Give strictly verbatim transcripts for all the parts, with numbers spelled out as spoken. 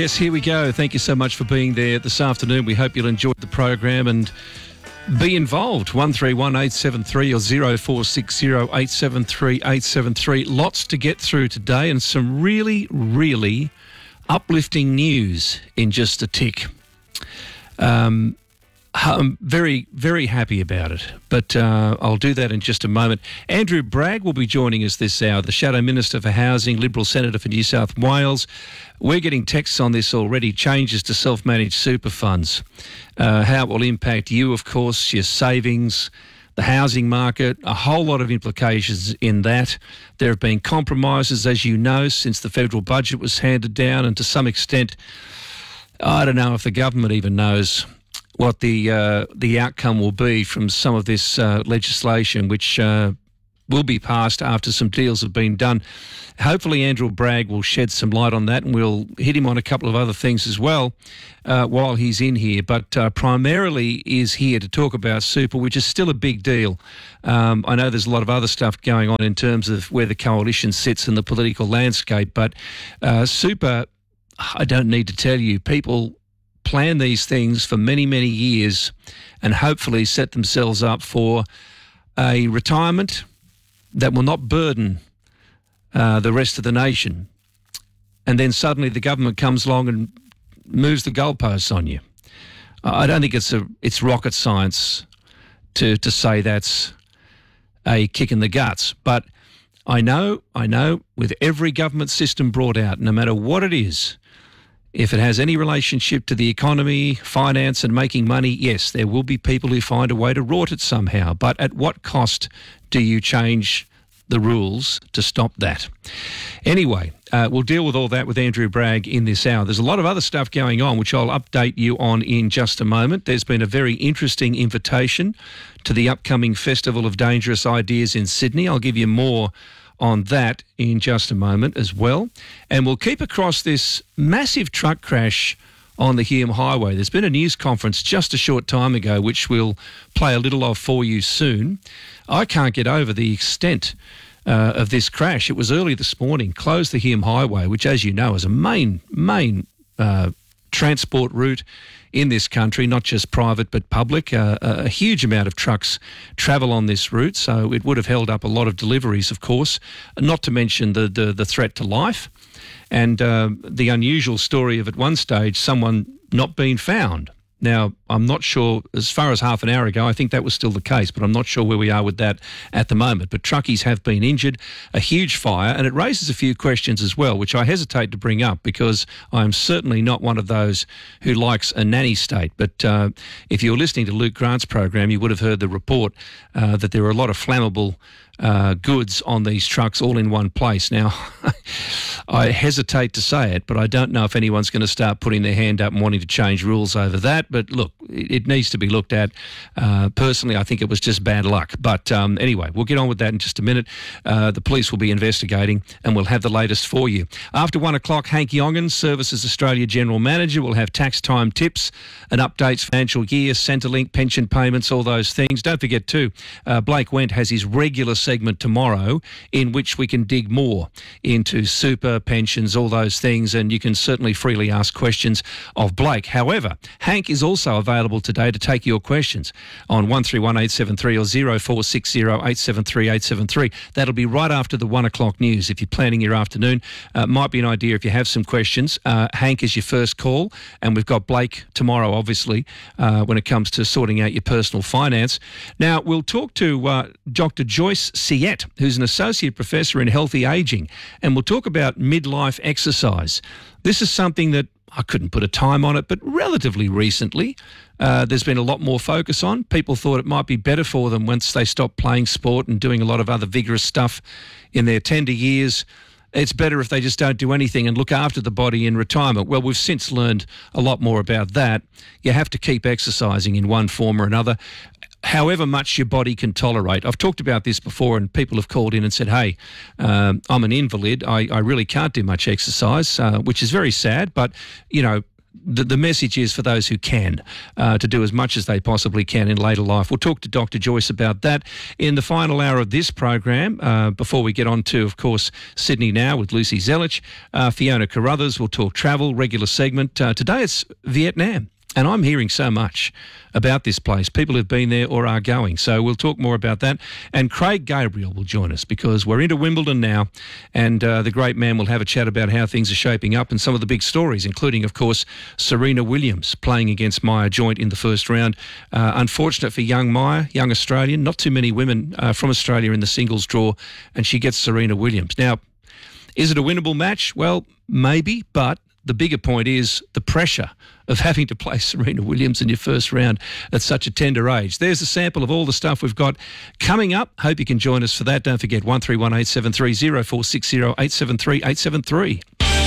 Yes, here we go. Thank you so much for being there this afternoon. We hope you'll enjoy the program and be involved. one three one eight seven three or zero four six zero eight seven three eight seven three. Lots to get through today and some really, really uplifting news in just a tick. Um, I'm very, very happy about it, but uh, I'll do that in just a moment. Andrew Bragg will be joining us this hour, the Shadow Minister for Housing, Liberal Senator for New South Wales. We're getting texts on this already, changes to self-managed super funds, uh, how it will impact you, of course, your savings, the housing market, a whole lot of implications in that. There have been compromises, as you know, since the federal budget was handed down, and to some extent, I don't know if the government even knows what the uh, the outcome will be from some of this uh, legislation, which uh, will be passed after some deals have been done. Hopefully Andrew Bragg will shed some light on that, and we'll hit him on a couple of other things as well uh, while he's in here. But uh, primarily is here to talk about super, which is still a big deal. Um, I know there's a lot of other stuff going on in terms of where the coalition sits in the political landscape, but uh, super, I don't need to tell you, people plan these things for many, many years and hopefully set themselves up for a retirement that will not burden uh, the rest of the nation. And then suddenly the government comes along and moves the goalposts on you. I don't think it's a it's rocket science to to say that's a kick in the guts. But I know, I know with every government system brought out, no matter what it is, if it has any relationship to the economy, finance and making money, yes, there will be people who find a way to rort it somehow. But at what cost do you change the rules to stop that? Anyway, uh, we'll deal with all that with Andrew Bragg in this hour. There's a lot of other stuff going on, which I'll update you on in just a moment. There's been a very interesting invitation to the upcoming Festival of Dangerous Ideas in Sydney. I'll give you more on that in just a moment as well. And we'll keep across this massive truck crash on the Hume Highway. There's been a news conference just a short time ago, which we'll play a little of for you soon. I can't get over the extent uh, of this crash. It was early this morning, closed the Hume Highway, which, as you know, is a main, main uh, transport route in this country, not just private but public. Uh, a huge amount of trucks travel on this route, so it would have held up a lot of deliveries, of course, not to mention the, the, the threat to life and uh, the unusual story of at one stage someone not being found. Now, I'm not sure, as far as half an hour ago, I think that was still the case, but I'm not sure where we are with that at the moment. But truckies have been injured, a huge fire, and it raises a few questions as well, which I hesitate to bring up because I'm certainly not one of those who likes a nanny state. But uh, if you were listening to Luke Grant's program, you would have heard the report uh, that there were a lot of flammable Uh, goods on these trucks all in one place. Now, I hesitate to say it, but I don't know if anyone's going to start putting their hand up and wanting to change rules over that. But look, it, it needs to be looked at. Uh, personally, I think it was just bad luck. But um, anyway, we'll get on with that in just a minute. Uh, the police will be investigating and we'll have the latest for you. After one o'clock, Hank Yongan, Services Australia General Manager, will have tax time tips and updates, financial year, Centrelink, pension payments, all those things. Don't forget too, uh, Blake Wendt has his regular segment tomorrow in which we can dig more into super, pensions, all those things, and you can certainly freely ask questions of Blake. However, Hank is also available today to take your questions on one three one eight seven three or zero four six zero eight seven three eight seven three. That'll be right after the one o'clock news. If you're planning your afternoon, uh, might be an idea if you have some questions. Uh, Hank is your first call, and we've got Blake tomorrow, obviously, uh, when it comes to sorting out your personal finance. Now, we'll talk to uh, Doctor Joyce Siet, who's an associate professor in healthy ageing, and we'll talk about midlife exercise. This is something that I couldn't put a time on it, but relatively recently, uh, there's been a lot more focus on. People thought it might be better for them once they stopped playing sport and doing a lot of other vigorous stuff in their tender years. It's better if they just don't do anything and look after the body in retirement. Well, we've since learned a lot more about that. You have to keep exercising in one form or another, however much your body can tolerate. I've talked about this before and people have called in and said, hey, um, I'm an invalid. I, I really can't do much exercise, uh, which is very sad. But, you know, the, the message is for those who can uh, to do as much as they possibly can in later life. We'll talk to Doctor Joyce about that in the final hour of this program. Uh, before we get on to, of course, Sydney Now with Lucy Zelich, uh, Fiona Carruthers will talk travel, regular segment. Uh, today it's Vietnam. And I'm hearing so much about this place. People have been there or are going. So we'll talk more about that. And Craig Gabriel will join us because we're into Wimbledon now. And uh, the great man will have a chat about how things are shaping up and some of the big stories, including, of course, Serena Williams playing against Maya Joint in the first round. Uh, unfortunate for young Maya, young Australian. Not too many women uh, from Australia in the singles draw. And she gets Serena Williams. Now, is it a winnable match? Well, maybe, but the bigger point is the pressure of having to play Serena Williams in your first round at such a tender age. There's a sample of all the stuff we've got coming up. Hope you can join us for that. Don't forget one three one eight seven three zero four six zero eight seven three eight seven three.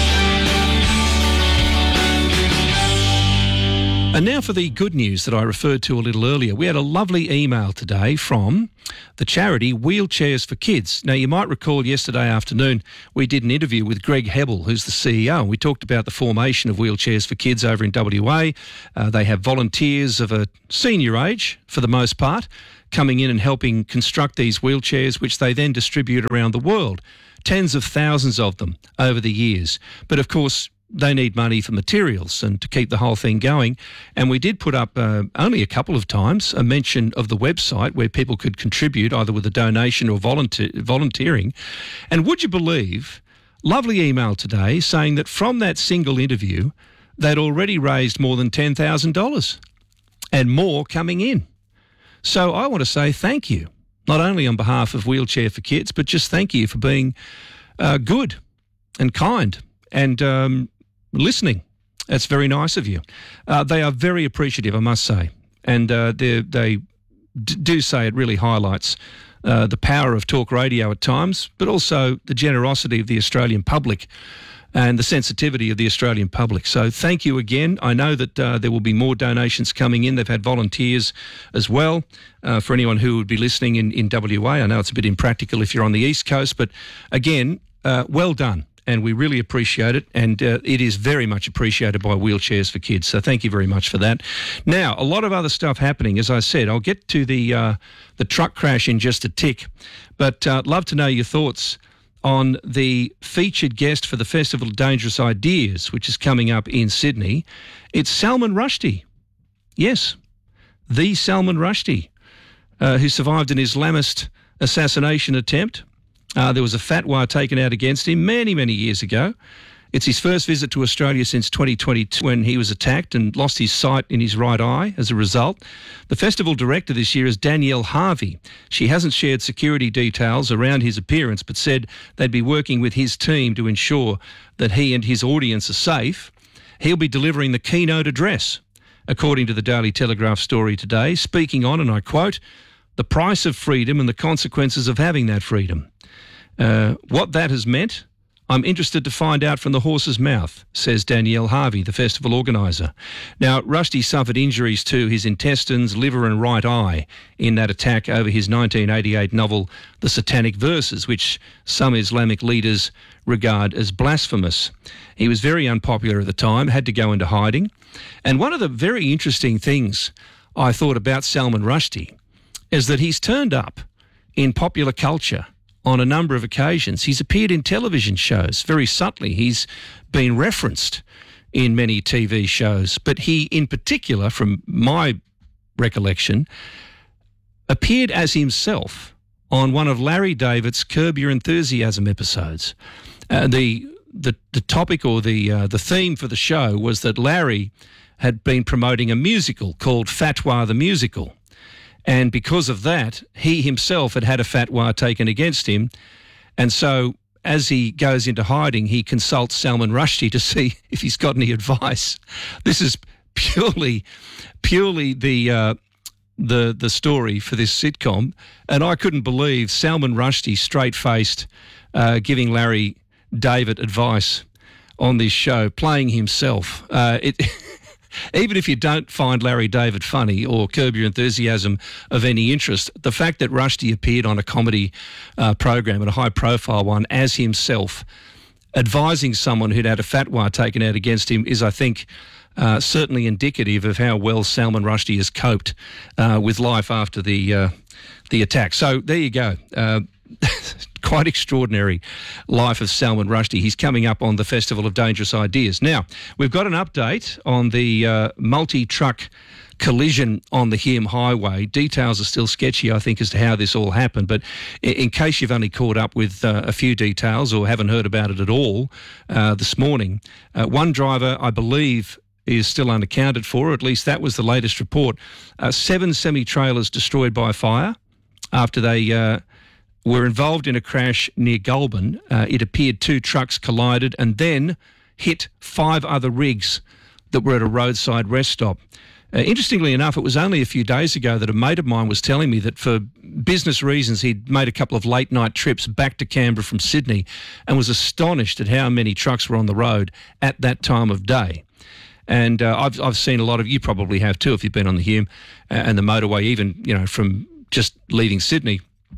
And now for the good news that I referred to a little earlier. We had a lovely email today from the charity Wheelchairs for Kids. Now, you might recall yesterday afternoon we did an interview with Greg Hebel, who's the C E O, and we talked about the formation of Wheelchairs for Kids over in W A. Uh, they have volunteers of a senior age, for the most part, coming in and helping construct these wheelchairs, which they then distribute around the world. Tens of thousands of them over the years. But, of course, they need money for materials and to keep the whole thing going. And we did put up uh, only a couple of times a mention of the website where people could contribute either with a donation or volunteer, volunteering. And would you believe, lovely email today saying that from that single interview, they'd already raised more than ten thousand dollars and more coming in. So I want to say thank you, not only on behalf of Wheelchair for Kids, but just thank you for being uh, good and kind and um, listening. That's very nice of you. Uh, they are very appreciative, I must say. And uh, they d- do say it really highlights uh, the power of talk radio at times, but also the generosity of the Australian public and the sensitivity of the Australian public. So thank you again. I know that uh, there will be more donations coming in. They've had volunteers as well uh, for anyone who would be listening in, in W A. I know it's a bit impractical if you're on the East Coast, but again, uh, well done. And we really appreciate it, and uh, it is very much appreciated by Wheelchairs for Kids. So thank you very much for that. Now, a lot of other stuff happening. As I said, I'll get to the uh, the truck crash in just a tick, but uh, love to know your thoughts on the featured guest for the Festival of Dangerous Ideas, which is coming up in Sydney. It's Salman Rushdie. Yes, the Salman Rushdie, uh, who survived an Islamist assassination attempt. Uh, there was a fatwa taken out against him many, many years ago. It's his first visit to Australia since twenty twenty-two when he was attacked and lost his sight in his right eye as a result. The festival director this year is Danielle Harvey. She hasn't shared security details around his appearance, but said they'd be working with his team to ensure that he and his audience are safe. He'll be delivering the keynote address, according to the Daily Telegraph story today, speaking on, and I quote, the price of freedom and the consequences of having that freedom. Uh, what that has meant, I'm interested to find out from the horse's mouth, says Danielle Harvey, the festival organiser. Now, Rushdie suffered injuries to his intestines, liver and right eye in that attack over his nineteen eighty-eight novel, The Satanic Verses, which some Islamic leaders regard as blasphemous. He was very unpopular at the time, had to go into hiding. And one of the very interesting things I thought about Salman Rushdie is that he's turned up in popular culture on a number of occasions. He's appeared in television shows very subtly. He's been referenced in many T V shows, but he in particular, from my recollection, appeared as himself on one of Larry David's Curb Your Enthusiasm episodes. Uh, the, the the topic or the uh, the theme for the show was that Larry had been promoting a musical called Fatwa the Musical. And because of that, he himself had had a fatwa taken against him. And so as he goes into hiding, he consults Salman Rushdie to see if he's got any advice. This is purely, purely the uh, the the story for this sitcom. And I couldn't believe Salman Rushdie, straight-faced, uh, giving Larry David advice on this show, playing himself. Uh, it... Even if you don't find Larry David funny or Curb Your Enthusiasm of any interest, the fact that Rushdie appeared on a comedy uh, program, and a high-profile one, as himself, advising someone who'd had a fatwa taken out against him is, I think, uh, certainly indicative of how well Salman Rushdie has coped uh, with life after the uh, the attack. So there you go. Uh, quite extraordinary life of Salman Rushdie. He's coming up on the Festival of Dangerous Ideas. Now, we've got an update on the uh, multi-truck collision on the Hume Highway. Details are still sketchy, I think, as to how this all happened. But in case you've only caught up with uh, a few details or haven't heard about it at all uh, this morning, uh, one driver, I believe, is still unaccounted for, or at least that was the latest report. Uh, seven semi-trailers destroyed by fire after they uh, were involved in a crash near Goulburn. Uh, it appeared two trucks collided and then hit five other rigs that were at a roadside rest stop. Uh, interestingly enough, it was only a few days ago that a mate of mine was telling me that for business reasons he'd made a couple of late-night trips back to Canberra from Sydney and was astonished at how many trucks were on the road at that time of day. And uh, I've I've seen a lot of, you probably have too if you've been on the Hume uh, and the motorway, even, you know, from just leaving Sydney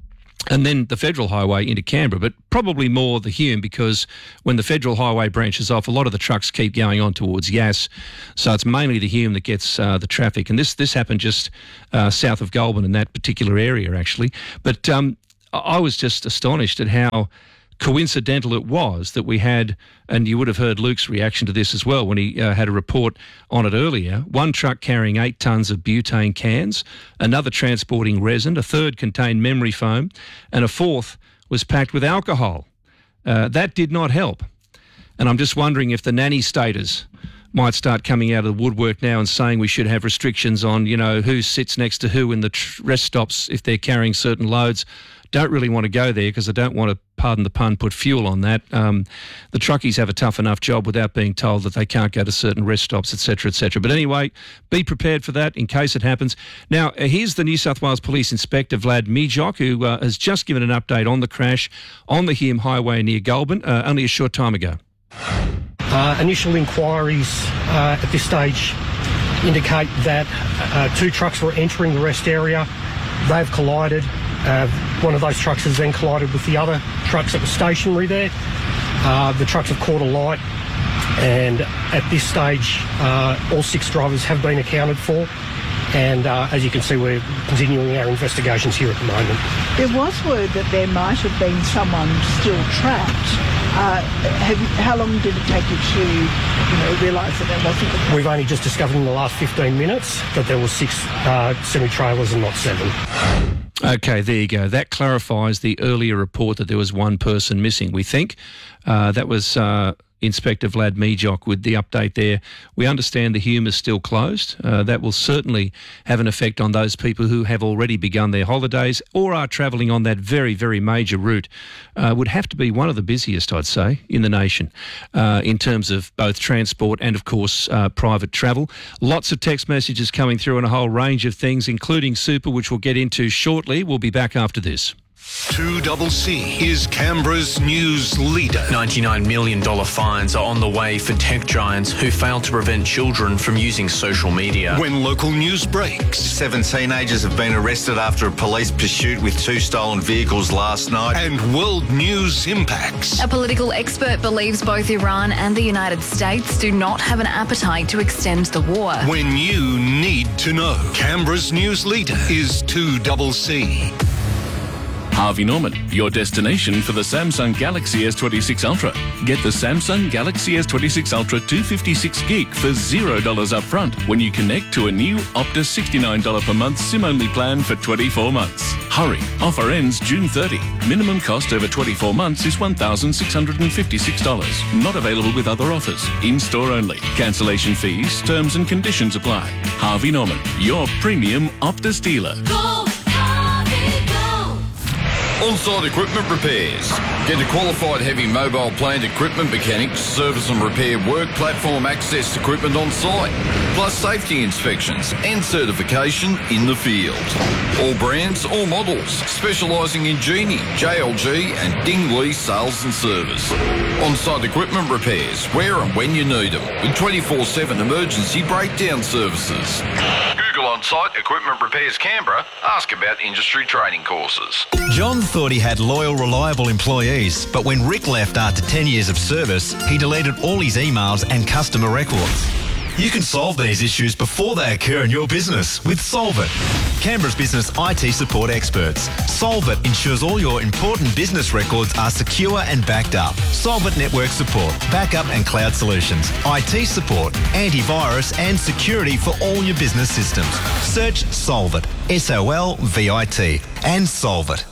and then the Federal Highway into Canberra, but probably more the Hume, because when the Federal Highway branches off, a lot of the trucks keep going on towards Yass. So it's mainly the Hume that gets uh, the traffic. And this this happened just uh, south of Goulburn in that particular area, actually. But um, I was just astonished at how coincidental it was that we had, and you would have heard Luke's reaction to this as well when he uh, had a report on it earlier, one truck carrying eight tonnes of butane cans, another transporting resin, a third contained memory foam, and a fourth was packed with alcohol. Uh, that did not help. And I'm just wondering if the nanny staters might start coming out of the woodwork now and saying we should have restrictions on, you know, who sits next to who in the tr- rest stops if they're carrying certain loads. Don't really want to go there because I don't want to, pardon the pun, put fuel on that. Um, the truckies have a tough enough job without being told that they can't go to certain rest stops, et cetera, et cetera. But anyway, be prepared for that in case it happens. Now, uh, here's the New South Wales Police Inspector, Vlad Mijok, who uh, has just given an update on the crash on the Hume Highway near Goulburn uh, only a short time ago. Uh, initial inquiries uh, at this stage indicate that uh, two trucks were entering the rest area. They've collided. Uh, one of those trucks has then collided with the other trucks that were stationary there. Uh, the trucks have caught a light, and at this stage, uh, all six drivers have been accounted for. And uh, as you can see, we're continuing our investigations here at the moment. There was word that there might have been someone still trapped. Uh, have you, how long did it take you to, you know, realise that there wasn't? The We've only just discovered in the last fifteen minutes that there were six uh, semi-trailers and not seven. Okay, there you go. That clarifies the earlier report that there was one person missing, we think. Uh, that was uh, Inspector Vlad Mijok with the update there. We understand the Hume is still closed. Uh, that will certainly have an effect on those people who have already begun their holidays or are travelling on that very, very major route. Uh, would have to be one of the busiest, I'd say, in the nation uh, in terms of both transport and, of course, uh, private travel. Lots of text messages coming through on a whole range of things, including super, which we'll get into shortly. We'll be back after this. two C C is Canberra's news leader. ninety-nine million dollars fines are on the way for tech giants who fail to prevent children from using social media. When local news breaks. Seven teenagers have been arrested after a police pursuit with two stolen vehicles last night. And world news impacts. A political expert believes both Iran and the United States do not have an appetite to extend the war. When you need to know. Canberra's news leader is two C C. Harvey Norman, your destination for the Samsung Galaxy S twenty-six Ultra. Get the Samsung Galaxy S twenty-six Ultra two fifty-six gig for zero dollars up front when you connect to a new Optus sixty-nine dollars per month SIM-only plan for twenty-four months. Hurry, offer ends June thirtieth. Minimum cost over twenty-four months is one thousand six hundred fifty-six dollars. Not available with other offers. In-store only. Cancellation fees, terms and conditions apply. Harvey Norman, your premium Optus dealer. Go, Harvey, go! On-site equipment repairs. Get a qualified heavy mobile plant equipment mechanic to service and repair work platform access equipment on site, plus safety inspections and certification in the field. All brands, all models, specialising in Genie, J L G and Dingley sales and service. On-site equipment repairs, where and when you need them, with twenty-four seven emergency breakdown services. Google On-Site Equipment Repairs Canberra. Ask about industry training courses. John thought he had loyal, reliable employees, but when Rick left after ten years of service, he deleted all his emails and customer records. You can solve these issues before they occur in your business with Solvit, Canberra's business I T support experts. Solvit ensures all your important business records are secure and backed up. Solvit network support, backup and cloud solutions, I T support, antivirus and security for all your business systems. Search Solvit, S O L V I T, and solve it.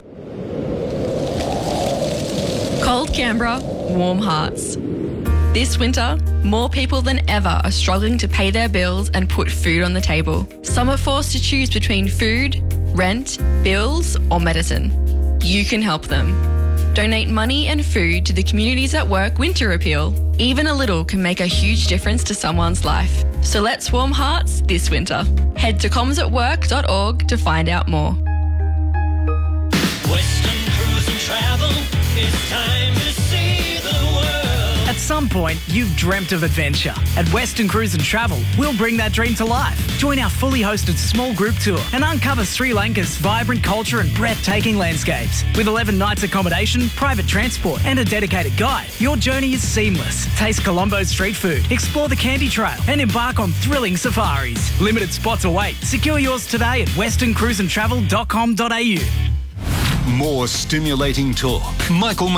Cold Canberra, warm hearts. This winter, more people than ever are struggling to pay their bills and put food on the table. Some are forced to choose between food, rent, bills, or medicine. You can help them. Donate money and food to the Communities at Work Winter Appeal. Even a little can make a huge difference to someone's life. So let's warm hearts this winter. Head to comms at work dot org to find out more. Western Cruise and Travel, it's time to see the world. At some point, you've dreamt of adventure. At Western Cruise and Travel, we'll bring that dream to life. Join our fully hosted small group tour and uncover Sri Lanka's vibrant culture and breathtaking landscapes. With eleven nights accommodation, private transport and a dedicated guide, your journey is seamless. Taste Colombo's street food, explore the Candy Trail and embark on thrilling safaris. Limited spots await. Secure yours today at western cruise and travel dot com dot a u. More stimulating talk. Michael